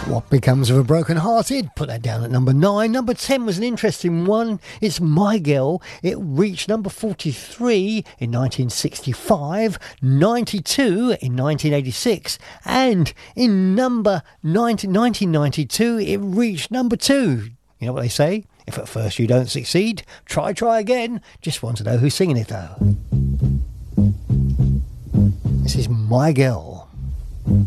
What Becomes of a Broken Hearted? Put that down at number 9. Number 10 was an interesting one. It's My Girl. It reached number 43 in 1965, 92 in 1986, and in 1992 it reached number 2. You know what they say? If at first you don't succeed, try again. Just want to know who's singing it though. This is My Girl.